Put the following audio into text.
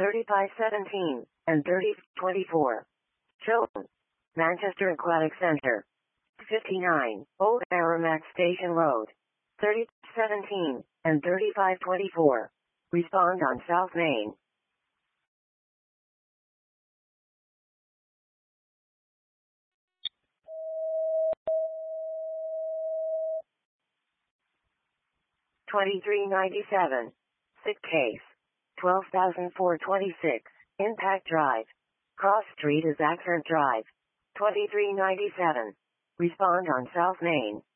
3517, and 3024. Chilton, Manchester Aquatic Centre. 59, Old Aramac Station Road. 3017, and 3524. Respond on South Main. $23.97. Sick case. 12,426. Impact Drive. Cross Street is Accent Drive. $23.97. Respond on South Main.